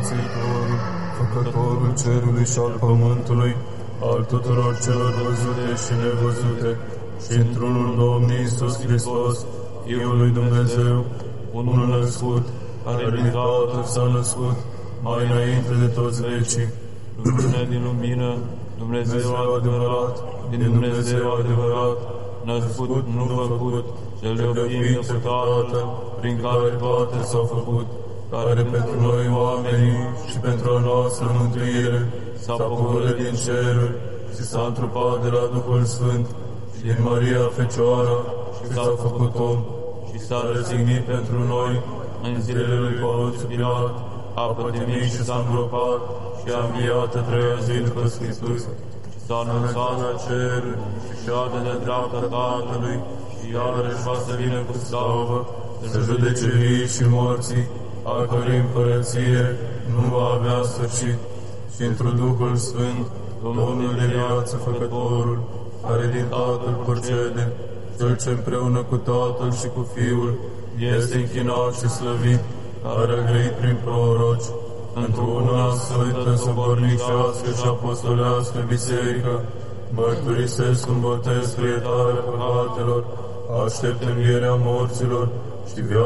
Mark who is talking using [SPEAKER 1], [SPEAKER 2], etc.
[SPEAKER 1] Mântuitorul, Făcătorul cerului și al pământului, al tuturor celor văzute și nevăzute, și într-unul Domnul Iisus Hristos, Fiul lui Dumnezeu, unul născut, care din Tatăl s-a născut, mai înainte de toți vecii,
[SPEAKER 2] lumină din lumină, Dumnezeu adevărat, din Dumnezeu adevărat, născut, nu făcut, cel de o ființă cu Tatăl, prin care toate s-au făcut,
[SPEAKER 1] care pentru noi oamenii și pentru a noastră mântuire s-a pogorât din ceruri și s-a întrupat de la Duhul Sfânt și din Maria Fecioara și s-a făcut om și s-a răstignit pentru noi în zilele lui Ponțiu Pilat, a pătimit și s-a îngropat și a înviat a treia zi după Scripturi.
[SPEAKER 2] s-a anunțat
[SPEAKER 1] la cer
[SPEAKER 2] și șade de dreapta Tatălui și iarăși va să vină cu slavă,
[SPEAKER 1] să judece vii și morții, a cărui împărăție nu va avea sfârșit, și într Duhul Sfânt, Domnul de viață Făcătorul, care din Tatăl procede, Cel ce împreună cu Tatăl și cu Fiul este închinat și slăvit, care a grăit prin proroci, într-una sfântă, sobornicească și apostolească biserică, mărturisesc un botez cu iertarea păcatelor, aștept învierea morților și viața